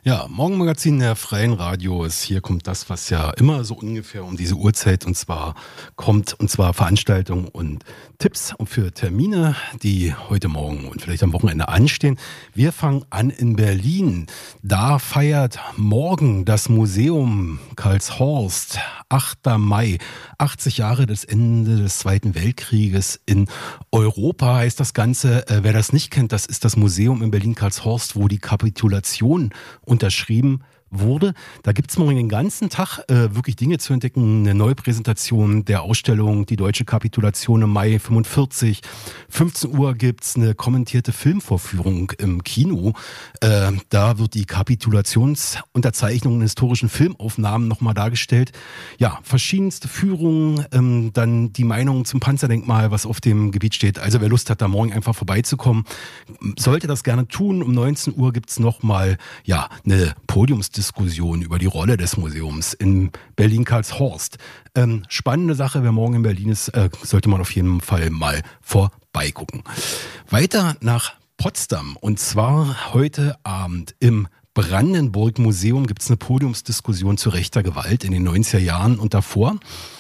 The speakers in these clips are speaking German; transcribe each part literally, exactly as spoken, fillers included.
Ja, Morgenmagazin der Freien Radios. Hier kommt das, was ja immer so ungefähr um diese Uhrzeit und zwar kommt, und zwar Veranstaltungen und Tipps für Termine, die heute Morgen und vielleicht am Wochenende anstehen. Wir fangen an in Berlin. Da feiert morgen das Museum Karlshorst, achter Mai, achtzig Jahre des Ende des Zweiten Weltkrieges in Europa heißt das Ganze. Äh, wer das nicht kennt, das ist das Museum in Berlin-Karlshorst, wo die Kapitulation unterschrieben wurde. Da gibt es morgen den ganzen Tag äh, wirklich Dinge zu entdecken. Eine Neupräsentation der Ausstellung Die deutsche Kapitulation im Mai fünfundvierzig. fünfzehn Uhr gibt es eine kommentierte Filmvorführung im Kino. Äh, da wird die Kapitulationsunterzeichnung in historischen Filmaufnahmen nochmal dargestellt. Ja, verschiedenste Führungen, ähm, dann die Meinung zum Panzerdenkmal, was auf dem Gebiet steht. Also wer Lust hat, da morgen einfach vorbeizukommen, sollte das gerne tun. Um neunzehn Uhr gibt es nochmal ja, eine Podiumsdiskussion Diskussion über die Rolle des Museums in Berlin-Karlshorst. Ähm, spannende Sache, wer morgen in Berlin ist, äh, sollte man auf jeden Fall mal vorbeigucken. Weiter nach Potsdam und zwar heute Abend im Brandenburg-Museum gibt es eine Podiumsdiskussion zu rechter Gewalt in den neunziger Jahren und davor.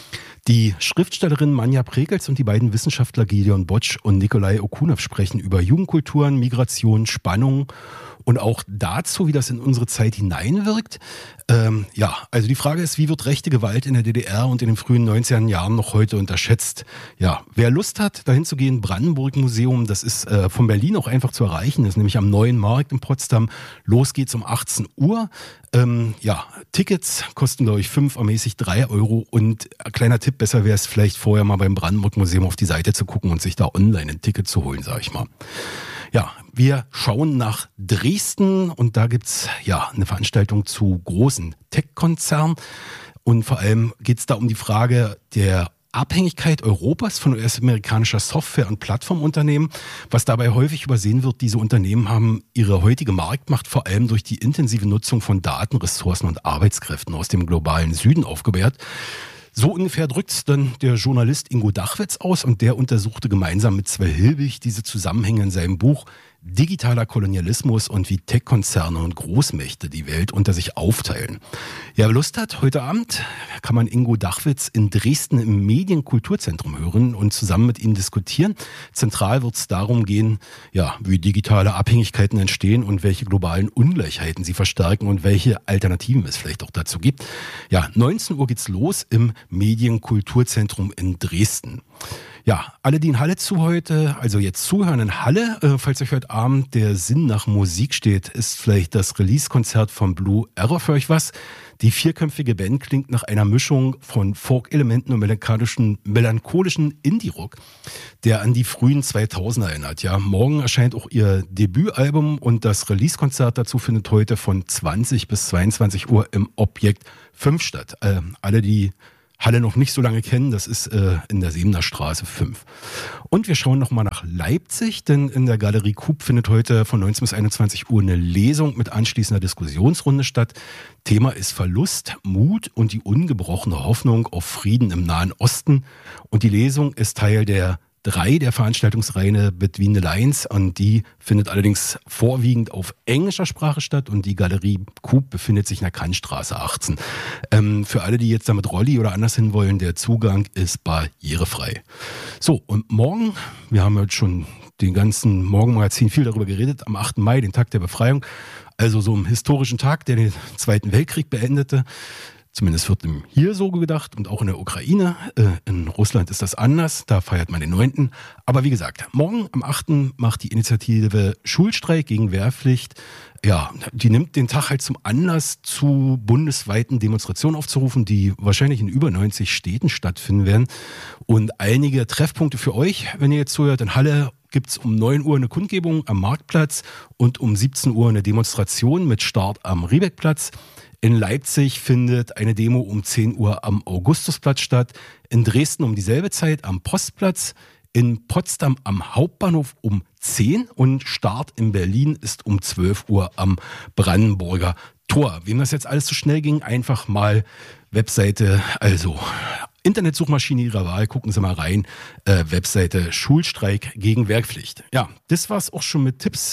Die Schriftstellerin Manja Prekels und die beiden Wissenschaftler Gideon Botsch und Nikolai Okunev sprechen über Jugendkulturen, Migration, Spannung und auch dazu, wie das in unsere Zeit hineinwirkt. Ähm, ja, also die Frage ist, wie wird rechte Gewalt in der D D R und in den frühen neunziger Jahren noch heute unterschätzt? Ja, wer Lust hat, dahin zu gehen, Brandenburg-Museum, das ist äh, von Berlin auch einfach zu erreichen, das ist nämlich am Neuen Markt in Potsdam. Los geht's um achtzehn Uhr. Ähm, ja, Tickets kosten, glaube ich, fünf, ermäßigt drei Euro. Und ein kleiner Tipp, besser wäre es vielleicht vorher mal beim Brandenburg-Museum auf die Seite zu gucken und sich da online ein Ticket zu holen, sage ich mal. Ja, wir schauen nach Dresden und da gibt's ja eine Veranstaltung zu großen Tech-Konzernen und vor allem geht's da um die Frage der Abhängigkeit Europas von U S-amerikanischer Software- und Plattformunternehmen. Was dabei häufig übersehen wird, diese Unternehmen haben ihre heutige Marktmacht vor allem durch die intensive Nutzung von Daten, Ressourcen und Arbeitskräften aus dem globalen Süden aufgebahrt. So ungefähr drückt dann der Journalist Ingo Dachwitz aus und der untersuchte gemeinsam mit Sven Hilbig diese Zusammenhänge in seinem Buch Digitaler Kolonialismus und wie Tech-Konzerne und Großmächte die Welt unter sich aufteilen. Ja, wer Lust hat, heute Abend kann man Ingo Dachwitz in Dresden im Medienkulturzentrum hören und zusammen mit ihm diskutieren. Zentral wird es darum gehen, ja, wie digitale Abhängigkeiten entstehen und welche globalen Ungleichheiten sie verstärken und welche Alternativen es vielleicht auch dazu gibt. Ja, neunzehn Uhr geht's los im Medienkulturzentrum in Dresden. Ja, alle, die in Halle zu heute, also jetzt zuhören in Halle, äh, falls euch heute Abend der Sinn nach Musik steht, ist vielleicht das Release-Konzert von Blue Error für euch was. Die vierköpfige Band klingt nach einer Mischung von Folk-Elementen und melancholischen, melancholischen Indie-Rock, der an die frühen zweitausender erinnert. Ja, morgen erscheint auch ihr Debütalbum und das Release-Konzert dazu findet heute von zwanzig bis zweiundzwanzig Uhr im Objekt fünf statt. Äh, alle, die Halle noch nicht so lange kennen, das ist äh, in der Sebener Straße fünf. Und wir schauen nochmal nach Leipzig, denn in der Galerie Coop findet heute von neunzehn bis einundzwanzig Uhr eine Lesung mit anschließender Diskussionsrunde statt. Thema ist Verlust, Mut und die ungebrochene Hoffnung auf Frieden im Nahen Osten. Und die Lesung ist Teil der drei der Veranstaltungsreihe Between the Lines und die findet allerdings vorwiegend auf englischer Sprache statt und die Galerie Coop befindet sich in der Kantstraße achtzehn. Ähm, für alle, die jetzt damit Rolli oder anders hin wollen, der Zugang ist barrierefrei. So, und morgen, wir haben jetzt schon den ganzen Morgenmagazin viel darüber geredet, am achten Mai, den Tag der Befreiung, also so einem historischen Tag, der den Zweiten Weltkrieg beendete. Zumindest wird ihm hier so gedacht und auch in der Ukraine. In Russland ist das anders, da feiert man den neunten Aber wie gesagt, morgen am achten macht die Initiative Schulstreik gegen Wehrpflicht. Ja, die nimmt den Tag halt zum Anlass, zu bundesweiten Demonstrationen aufzurufen, die wahrscheinlich in über neunzig Städten stattfinden werden. Und einige Treffpunkte für euch, wenn ihr jetzt zuhört, in Halle gibt's um neun Uhr eine Kundgebung am Marktplatz und um siebzehn Uhr eine Demonstration mit Start am Riebeckplatz. In Leipzig findet eine Demo um zehn Uhr am Augustusplatz statt, in Dresden um dieselbe Zeit am Postplatz, in Potsdam am Hauptbahnhof um zehn und Start in Berlin ist um zwölf Uhr am Brandenburger Tor. Wem das jetzt alles zu schnell ging, einfach mal Webseite, also Internetsuchmaschine Ihrer Wahl, gucken Sie mal rein, äh, Webseite Schulstreik gegen Wehrpflicht. Ja, das war's auch schon mit Tipps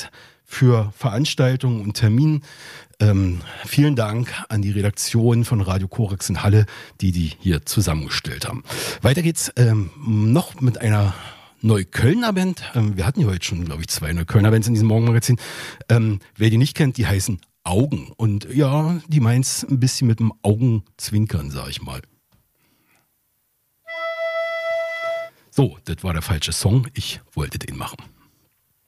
für Veranstaltungen und Terminen. Ähm, vielen Dank an die Redaktion von Radio Korax in Halle, die die hier zusammengestellt haben. Weiter geht's ähm, noch mit einer Neuköllner Band. Ähm, wir hatten ja heute schon, glaube ich, zwei Neuköllner Bands in diesem Morgenmagazin. Ähm, wer die nicht kennt, die heißen Augen. Und ja, die meint's ein bisschen mit dem Augenzwinkern, sag ich mal. So, das war der falsche Song. Ich wollte den machen.